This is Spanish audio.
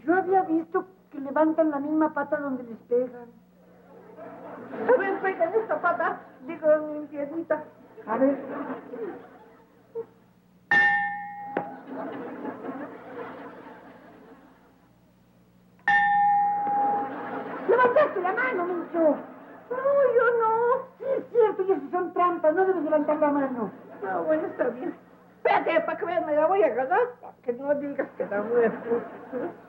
Yo había visto que levantan la misma pata donde les pegan. A ver, pega en esta pata, digo en mi piernita. A ver. ¡Levantaste la mano, Mincho! No, yo no. Sí, es cierto, y esas son trampas, no debes levantar la mano. No, bueno, está bien. Espérate, para que veas, me la voy a ganar. Para que no digas que la muerte.